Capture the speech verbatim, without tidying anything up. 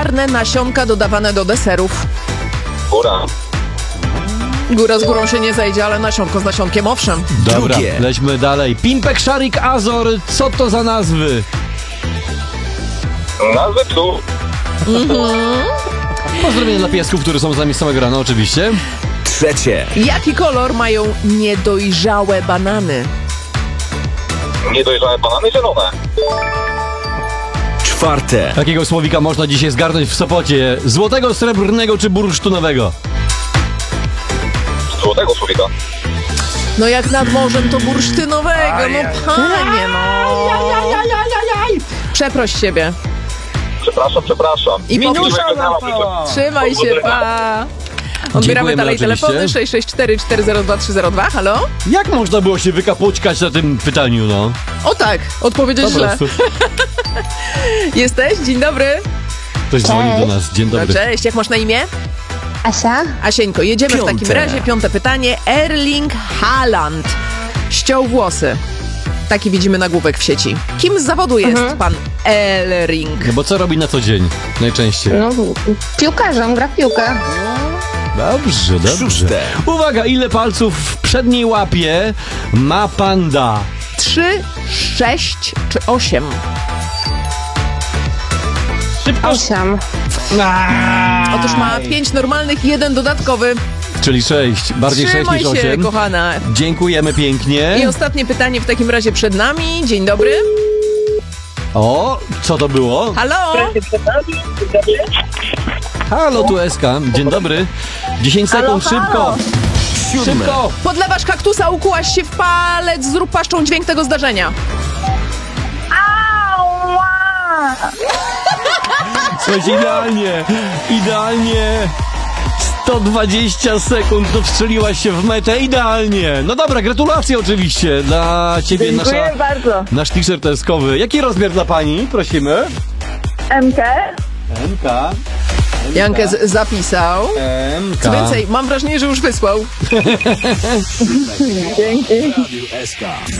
popularne nasionka dodawane do deserów? Góra. Góra z górą się nie zejdzie, ale nasionko z nasionkiem owszem. Dobra, Drugie. lećmy dalej. Pimpek, Szarik, Azor, co to za nazwy? Nazwy psu. Pozdrowienia dla piesków, które są z nami z samego rana, oczywiście. Trzecie. Jaki kolor mają niedojrzałe banany? Niedojrzałe banany zielone. Czwarte. Takiego słowika można dzisiaj zgarnąć w Sopocie. Złotego, srebrnego czy bursztynowego? Złotego słowika. No jak nad morzem to bursztynowego, no panie, no. Przeproś siebie. Przepraszam, przepraszam. I Minusza powtórz. za to. Trzymaj się, pa. Odbieramy Dziękujemy dalej oczywiście. telefony sześć sześć cztery cztery zero dwa trzy zero dwa. Halo? Jak można było się wykapoćkać na tym pytaniu, no? O tak, odpowiedzieć Po źle. prostu. Jesteś? Dzień dobry. Ktoś dzwoni do nas. Dzień No, dobry. cześć, jak masz na imię? Asia? Asieńko, jedziemy w takim Piąte. razie. Piąte pytanie. Erling Haaland ściął włosy. Taki widzimy nagłówek w sieci. Kim z zawodu jest pan Erling? No bo co robi na co dzień? Najczęściej. No, piłkarzem, gra w piłkę. Dobrze, dobrze. Szóste. Uwaga, ile palców w przedniej łapie ma panda? Trzy, sześć czy osiem? Osiem. Otóż ma pięć normalnych, jeden dodatkowy. Czyli sześć. Bardziej sześć Trzymaj niż się, osiem. kochana. Dziękujemy pięknie. I ostatnie pytanie w takim razie przed nami. Dzień dobry. O, co to było? Halo? Halo, tu Eska. Dzień dobry. dziesięć sekund, szybko. Siódme. Szybko. Podlewasz kaktusa, ukułaś się w palec, zrób paszczą dźwięk tego zdarzenia. Słuchajcie, idealnie. Idealnie. sto dwadzieścia sekund, to wstrzeliłaś się w metę. Idealnie. No dobra, gratulacje oczywiście dla ciebie. Dziękuję nasza, bardzo. Nasz t-shirt eskowy. Jaki rozmiar dla pani? Prosimy. M K? M K. Jankę z- zapisał. M K. Co więcej, mam wrażenie, że już wysłał. Dzięki. S K.